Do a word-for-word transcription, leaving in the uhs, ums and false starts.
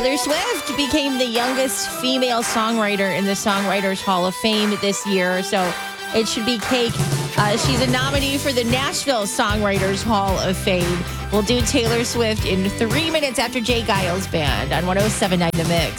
Taylor Swift became the youngest female songwriter in the Songwriters Hall of Fame this year, so it should be cake. Uh, she's a nominee for the Nashville Songwriters Hall of Fame. We'll do Taylor Swift in three minutes after Jay Giles Band on one oh seven point nine The Mix.